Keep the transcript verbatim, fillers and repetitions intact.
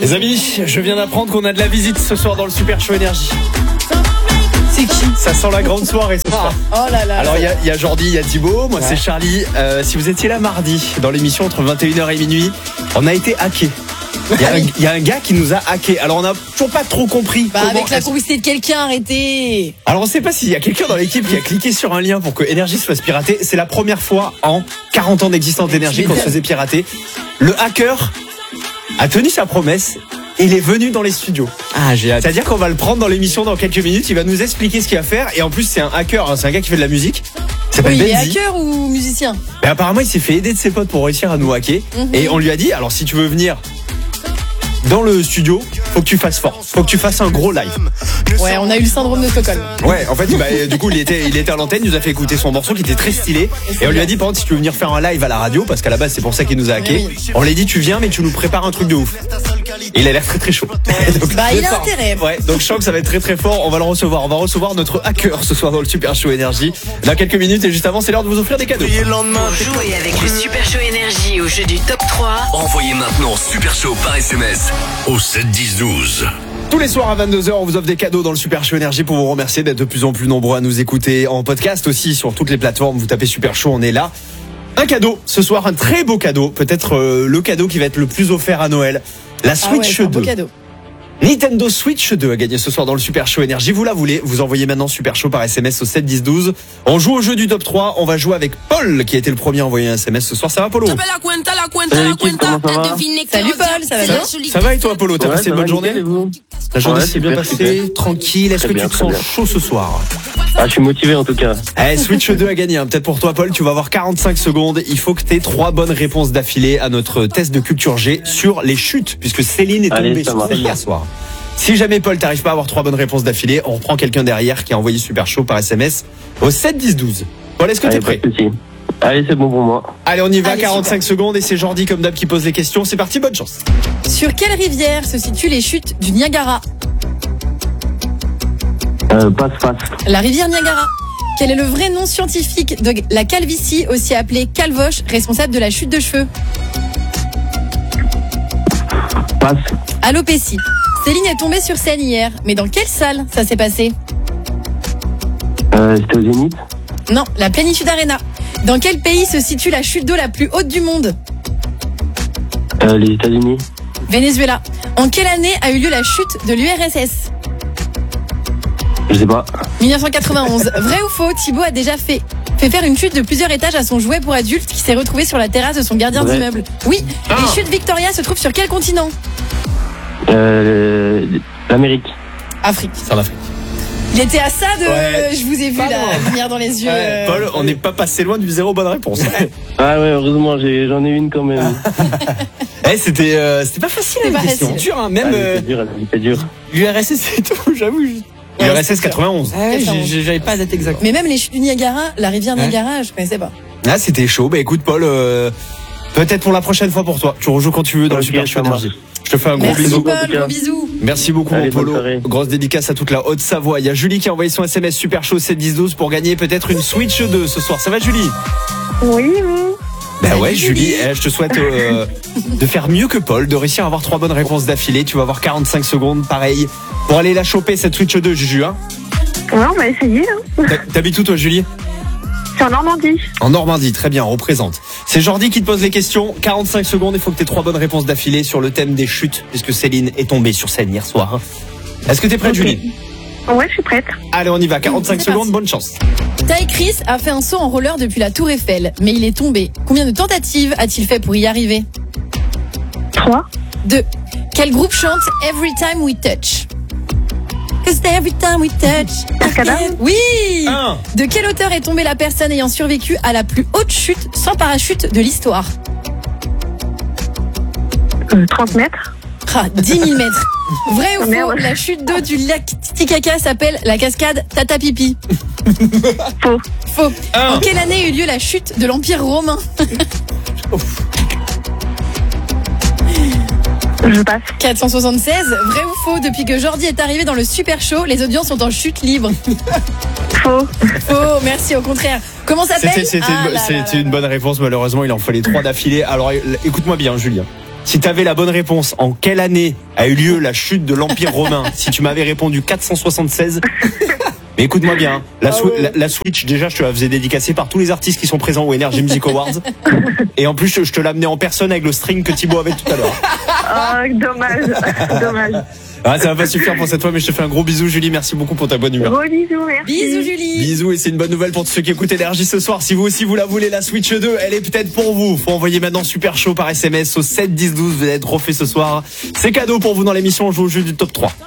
Les amis, je viens d'apprendre qu'on a de la visite ce soir dans le Super Show Énergie. C'est qui? Ça sent la grande soirée ce soir. Oh là là. Alors il y, y a Jordi, il y a Thibaut, moi ouais. c'est Charlie. Euh, si vous étiez là mardi dans l'émission entre vingt et une heures et minuit, on a été hackés. Il y, a un, il y a un gars qui nous a hacké. Alors on n'a toujours pas trop compris. Bah avec la complicité de quelqu'un, arrêtez. Alors on sait pas s'il y a quelqu'un dans l'équipe qui a cliqué sur un lien pour que Énergie se fasse pirater. C'est la première fois en quarante ans d'existence d'Énergie qu'on se faisait pirater. Le hacker a tenu sa promesse. Il est venu dans les studios. Ah, j'ai hâte. C'est-à-dire qu'on va le prendre dans l'émission dans quelques minutes. Il va nous expliquer ce qu'il va faire. Et en plus, c'est un hacker. Hein, c'est un gars qui fait de la musique. Il s'appelle oui, il est Benzi. hacker ou musicien? Mais apparemment, il s'est fait aider de ses potes pour réussir à nous hacker. Mm-hmm. Et on lui a dit, alors si tu veux venir dans le studio, faut que tu fasses fort. Faut que tu fasses un gros live. Ouais, on a eu le syndrome de Stockholm. Ouais, en fait, bah, du coup, il était, il était à l'antenne, il nous a fait écouter son morceau qui était très stylé. Et on lui a dit, par contre, si tu veux venir faire un live à la radio, parce qu'à la base, c'est pour ça qu'il nous a hacké, oui. On lui a dit, tu viens, mais tu nous prépares un truc de ouf. Et il a l'air très très chaud. Donc, bah, il a fort. Intérêt. Ouais, donc je sens que ça va être très très fort. On va le recevoir. On va recevoir notre hacker ce soir dans le Super Show Énergie. Dans quelques minutes, et juste avant, c'est l'heure de vous offrir des cadeaux. Pour jouer avec le Super Show Énergie au jeu du top trois, envoyez maintenant Super Show par S M S au sept dix douze. Tous les soirs à vingt-deux heures, on vous offre des cadeaux dans le Super Show Énergie pour vous remercier d'être de plus en plus nombreux à nous écouter en podcast aussi sur toutes les plateformes. Vous tapez Super Show, on est là. Un cadeau, ce soir, un très beau cadeau. Peut-être euh, le cadeau qui va être le plus offert à Noël. La Switch ah ouais, deux. Un beau cadeau. Nintendo Switch deux a gagné ce soir dans le Super Show Énergie. Vous la voulez, vous envoyez maintenant Super Show par S M S au sept dix douze. On joue au jeu du top trois. On va jouer avec Paul qui a été le premier à envoyer un S M S ce soir. Ça va, Polo? Salut l'équipe, comment ça va? Salut Paul, ça va bien? Ça va et toi, Polo? T'as ouais, passé une bonne journée? La journée ouais, s'est bien passée, tranquille. Est-ce que bien, tu te sens bien. chaud ce soir? Ah, je suis motivé en tout cas. Eh, Switch deux a gagné, hein. Peut-être pour toi, Paul. Tu vas avoir quarante-cinq secondes. Il faut que tu aies trois bonnes réponses d'affilée à notre test de culture G sur les chutes, puisque Céline est tombée Allez, sur marche. celle hier soir. Si jamais Paul t'arrive pas à avoir trois bonnes réponses d'affilée, on reprend quelqu'un derrière qui a envoyé Super Show par S M S au sept dix douze. Paul, est-ce que t'es prêt? Allez, c'est bon pour moi. Allez, on y va, Allez, quarante-cinq super. secondes et c'est Jordi comme d'hab qui pose les questions. C'est parti, bonne chance. Sur quelle rivière se situent les chutes du Niagara? Euh, passe, passe. La rivière Niagara. Quel est le vrai nom scientifique de la calvitie, aussi appelée calvoche, responsable de la chute de cheveux? Passe. Alopécie. Céline est tombée sur scène hier, mais dans quelle salle ça s'est passé? Euh, c'était au Zénith. Non, la Plénitude Arena. Dans quel pays se situe la chute d'eau la plus haute du monde? Euh, les États-Unis. Venezuela. En quelle année a eu lieu la chute de l'U R S S? Je sais pas. mille neuf cent quatre-vingt-onze. Vrai ou faux, Thibaut a déjà fait, fait faire une chute de plusieurs étages à son jouet pour adulte qui s'est retrouvé sur la terrasse de son gardien Vrai. d'immeuble. Oui. Ah. Les chutes Victoria se trouvent sur quel continent? Euh, l'Amérique. Afrique. C'est en Afrique. Il était à ça de... Ouais. Je vous ai vu Pas la loin. lumière dans les yeux. Ouais, euh, Paul, on n'est pas passé loin du zéro bonne réponse. Ah ouais, heureusement, j'ai, j'en ai une quand même. Eh, c'était, euh, c'était pas facile. C'était la pas question. facile. Dur, hein, même Ah, euh, c'est dur, c'est dur. l'U R S S et tout, j'avoue. l'U R S S quatre-vingt-onze. Ah ouais, j'ai- j'avais pas la date exacte. Mais même les chutes du Niagara, la rivière Ouais. Niagara, je connaissais pas. Ah, c'était chaud. Bah écoute, Paul, euh, peut-être pour la prochaine fois pour toi. Tu rejoues quand tu veux dans le Ok, Super Show ça marche. Énergie. Je te fais un gros Merci bisou. Paul, en tout cas. gros bisous. Merci beaucoup, Allez, mon Polo. bonne soirée. Grosse dédicace à toute la Haute-Savoie. Il y a Julie qui a envoyé son S M S Super Show sept dix douze pour gagner peut-être une Switch deux ce soir. Ça va, Julie? Oui, vous. Ben Salut, ouais, Julie, Julie. eh, je te souhaite euh, de faire mieux que Paul, de réussir à avoir trois bonnes réponses d'affilée. Tu vas avoir quarante-cinq secondes, pareil, pour aller la choper cette Switch deux, Juju. Hein. Ouais, on va essayer. Hein. T'ha- T'habites où, toi, Julie? C'est en Normandie. En Normandie, très bien, on représente. C'est Jordi qui te pose les questions. quarante-cinq secondes, il faut que tu aies trois bonnes réponses d'affilée sur le thème des chutes, puisque Céline est tombée sur scène hier soir. hein. Est-ce que t'es prête, Ok. Julie? Ouais, je suis prête. Allez, on y va, quarante-cinq C'est secondes, parti. bonne chance. Ty Chris a fait un saut en roller depuis la Tour Eiffel, mais il est tombé. Combien de tentatives a-t-il fait pour y arriver? Trois. deux. Quel groupe chante Every Time We Touch? Cause every time we touch. Cascada. Oui. Un. De quelle hauteur est tombée la personne ayant survécu à la plus haute chute sans parachute de l'histoire? Euh, trente mètres. Ah, dix mille mètres. Vrai ou Oh, faux, merde. la chute d'eau du lac Titicaca s'appelle la cascade Tata Pipi? Faux. Faux. Un. En quelle année a eu lieu la chute de l'Empire romain? Je passe. quatre cent soixante-seize. Vrai ou faux, depuis que Jordi est arrivé dans le Super Show, les audiences sont en chute libre? Faux. Faux, merci, au contraire. Comment s'appelle? C'était c'était Ah une, là c'était là là une bonne réponse, malheureusement, il en fallait trois d'affilée. Alors écoute-moi bien, Julien. Si t'avais la bonne réponse, en quelle année a eu lieu la chute de l'Empire romain? Si tu m'avais répondu quatre cent soixante-seize. Mais écoute-moi bien, la, Ah ouais. la, la Switch, déjà, je te la faisais dédicacer par tous les artistes qui sont présents au Energy Music Awards. Et en plus, je, je te l'amenais en personne avec le string que Thibaut avait tout à l'heure. Oh, dommage. Dommage. Ah, ça va pas suffire pour cette fois, mais je te fais un gros bisou, Julie. Merci beaucoup pour ta bonne humeur. Gros bisous, merci. Bisous Julie. Bisous, et c'est une bonne nouvelle pour tous ceux qui écoutent Énergie ce soir. Si vous aussi vous la voulez, la Switch deux, elle est peut-être pour vous. Faut envoyer maintenant Super Show par S M S au sept dix douze. Vous allez être refait ce soir. C'est cadeau pour vous dans l'émission. On joue au jeu du top trois.